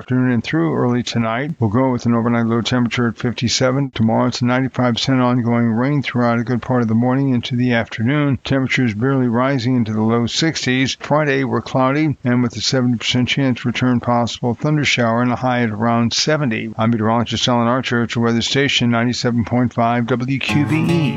afternoon and through early tonight. We'll go with an overnight low temperature at 57. Tomorrow it's 95% ongoing rain throughout a good part of the morning into the afternoon. Temperatures barely rising into the low 60s. Friday we're cloudy and with a 70% chance return possible thunder shower and a high at around 70. I'm meteorologist Alan Archer at your weather station 97.5 WQBE.